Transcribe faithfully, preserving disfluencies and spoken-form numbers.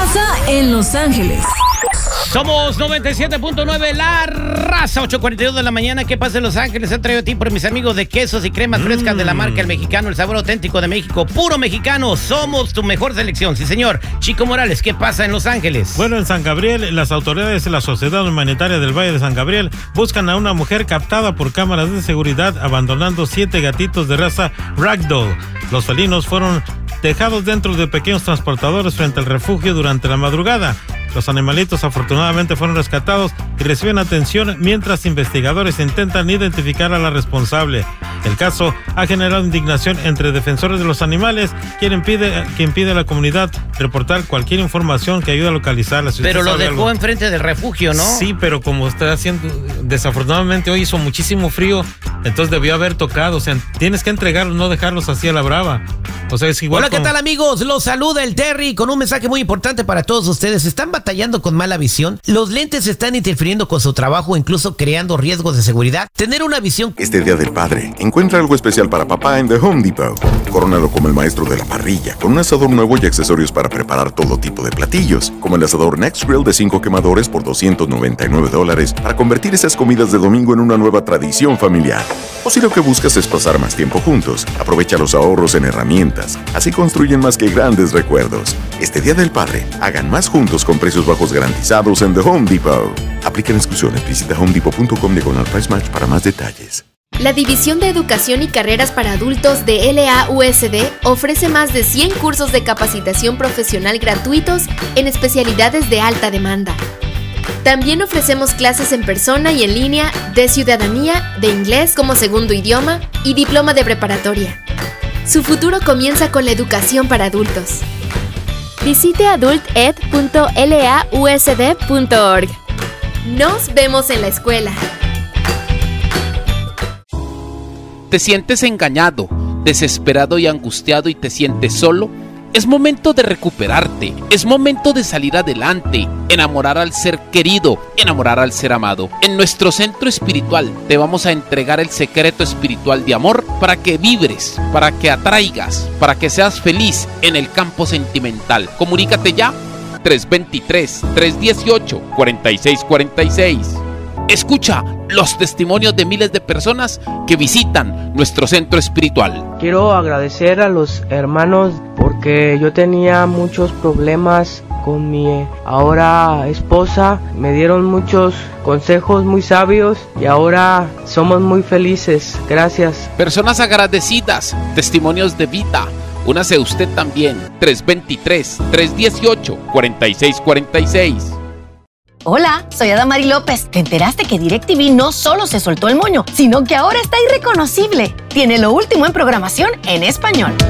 pasa en Los Ángeles? Somos noventa y siete punto nueve, La Raza, ocho cuarenta y dos de la mañana. ¿Qué pasa en Los Ángeles? Se traído a ti por mis amigos de quesos y cremas frescas mm. de la marca El Mexicano, el sabor auténtico de México, puro mexicano. Somos tu mejor selección, sí señor. Chico Morales, ¿qué pasa en Los Ángeles? Bueno, en San Gabriel, las autoridades de la Sociedad Humanitaria del Valle de San Gabriel buscan a una mujer captada por cámaras de seguridad abandonando siete gatitos de raza Ragdoll. Los felinos fueron dejados dentro de pequeños transportadores frente al refugio durante la madrugada. Los animalitos afortunadamente fueron rescatados y reciben atención mientras investigadores intentan identificar a la responsable. El caso ha generado indignación entre defensores de los animales, quien impide, que impide a la comunidad reportar cualquier información que ayude a localizarla. Si pero lo dejó algo. enfrente del refugio, ¿no? Sí, pero como está haciendo, desafortunadamente hoy hizo muchísimo frío, entonces debió haber tocado. O sea, tienes que entregarlos, no dejarlos así a la brava. O sea, es igual. Hola, como... ¿qué tal, amigos? Los saluda el Terry con un mensaje muy importante para todos ustedes. ¿Están batallando con mala visión? Los lentes están interfiriendo con su trabajo, incluso creando riesgos de seguridad. Tener una visión... Este Día del Padre, encuentra algo especial para papá en The Home Depot. Corónalo como el maestro de la parrilla, con un asador nuevo y accesorios para preparar todo tipo de platillos, como el asador Next Grill de cinco quemadores por doscientos noventa y nueve dólares, para convertir esas comidas de domingo en una nueva tradición familiar. O si lo que buscas es pasar más tiempo juntos, aprovecha los ahorros en herramientas. Así construyen más que grandes recuerdos. Este Día del Padre, hagan más juntos con precios bajos garantizados en The Home Depot. Aplican exclusiones. Visita home depot punto com diagonal price match para más detalles. La División de Educación y Carreras para Adultos de L A U S D ofrece más de cien cursos de capacitación profesional gratuitos en especialidades de alta demanda. También ofrecemos clases en persona y en línea de ciudadanía, de inglés como segundo idioma y diploma de preparatoria. Su futuro comienza con la educación para adultos. Visite adult ed punto l a u s d punto org. Nos vemos en la escuela. ¿Te sientes engañado, desesperado y angustiado y te sientes solo? Es momento de recuperarte, es momento de salir adelante, enamorar al ser querido, enamorar al ser amado. En nuestro centro espiritual te vamos a entregar el secreto espiritual de amor para que vibres, para que atraigas, para que seas feliz en el campo sentimental. Comunícate ya, tres dos tres, tres uno ocho, cuatro seis cuatro seis. Escucha los testimonios de miles de personas que visitan nuestro centro espiritual. Quiero agradecer a los hermanos porque yo tenía muchos problemas con mi ahora esposa. Me dieron muchos consejos muy sabios y ahora somos muy felices. Gracias. Personas agradecidas, testimonios de vida. Únase usted también, tres dos tres, tres uno ocho, cuatro seis cuatro seis. Hola, soy Adamari López. ¿Te enteraste que DirecTV no solo se soltó el moño, sino que ahora está irreconocible? Tiene lo último en programación en español.